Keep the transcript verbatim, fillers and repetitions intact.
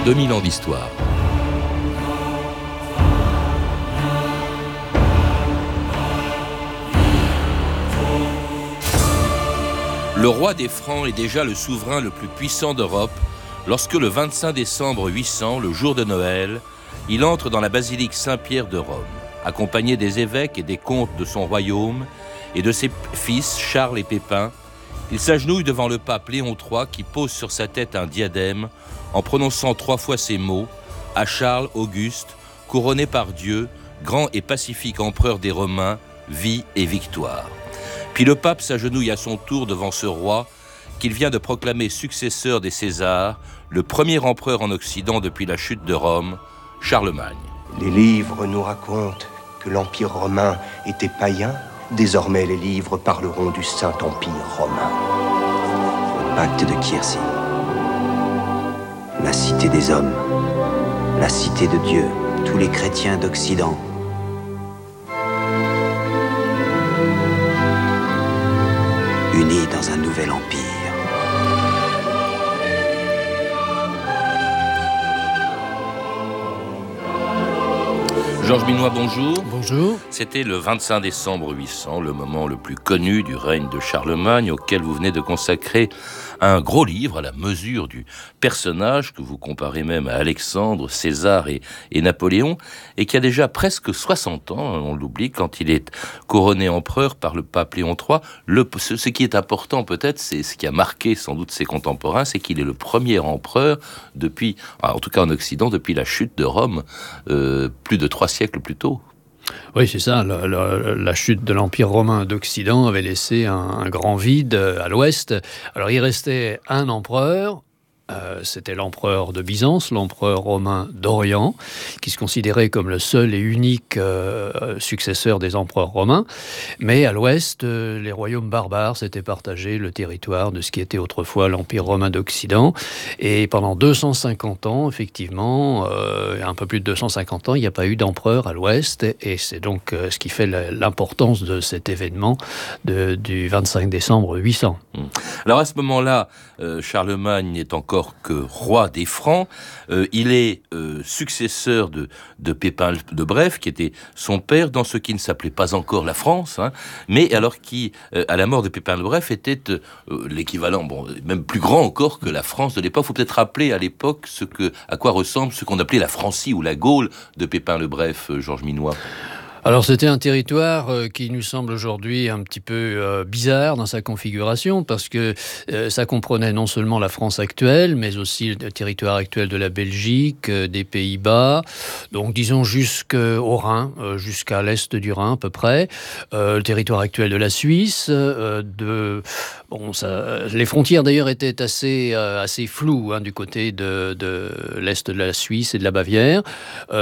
deux mille ans d'histoire. Le roi des Francs est déjà le souverain le plus puissant d'Europe lorsque le vingt-cinq décembre huit cents, le jour de Noël, il entre dans la basilique Saint-Pierre de Rome, accompagné des évêques et des comtes de son royaume et de ses fils Charles et Pépin. Il s'agenouille devant le pape Léon trois qui pose sur sa tête un diadème en prononçant trois fois ces mots « À Charles Auguste, couronné par Dieu, grand et pacifique empereur des Romains, vie et victoire ». Puis le pape s'agenouille à son tour devant ce roi qu'il vient de proclamer successeur des Césars, le premier empereur en Occident depuis la chute de Rome, Charlemagne. Les livres nous racontent que l'Empire romain était païen. Désormais, les livres parleront du Saint-Empire romain. Le pacte de Quercy. La cité des hommes. La cité de Dieu. Tous les chrétiens d'Occident. Unis dans un nouvel empire. Georges Binois, bonjour. Bonjour. C'était le vingt-cinq décembre huit cents, le moment le plus connu du règne de Charlemagne, auquel vous venez de consacrer un gros livre à la mesure du personnage que vous comparez même à Alexandre, César et, et Napoléon, et qui a déjà presque soixante ans, on l'oublie, quand il est couronné empereur par le pape Léon trois. Le, ce, ce qui est important peut-être, c'est ce qui a marqué sans doute ses contemporains, c'est qu'il est le premier empereur depuis, en tout cas en Occident, depuis la chute de Rome, euh, plus de trois siècles plus tôt. Oui, c'est ça. La, la, la chute de l'Empire romain d'Occident avait laissé un, un grand vide à l'ouest. Alors, il restait un empereur. Euh, c'était l'empereur de Byzance, l'empereur romain d'Orient, qui se considérait comme le seul et unique euh, successeur des empereurs romains. Mais à l'ouest, euh, les royaumes barbares s'étaient partagés le territoire de ce qui était autrefois l'Empire romain d'Occident. Et pendant deux cent cinquante ans, effectivement, euh, un peu plus de deux cent cinquante ans, il n'y a pas eu d'empereur à l'ouest. Et c'est donc euh, ce qui fait l'importance de cet événement de, du vingt-cinq décembre huit cents. Alors à ce moment-là, euh, Charlemagne n'est encore que roi des Francs. Euh, il est euh, successeur de, de Pépin de Bref, qui était son père dans ce qui ne s'appelait pas encore la France, hein, mais alors qui, euh, à la mort de Pépin de Bref, était euh, l'équivalent, bon, même plus grand encore que la France de l'époque. Il faut peut-être rappeler à l'époque ce que, à quoi ressemble ce qu'on appelait la Francie ou la Gaule de Pépin le Bref, euh, Georges Minois. Alors c'était un territoire euh, qui nous semble aujourd'hui un petit peu euh, bizarre dans sa configuration parce que euh, ça comprenait non seulement la France actuelle mais aussi le territoire actuel de la Belgique, euh, des Pays-Bas, donc disons jusqu'au Rhin, euh, jusqu'à l'est du Rhin à peu près, euh, le territoire actuel de la Suisse, euh, de... Bon, ça, les frontières d'ailleurs étaient assez, euh, assez floues hein, du côté de, de l'est de la Suisse et de la Bavière. Euh,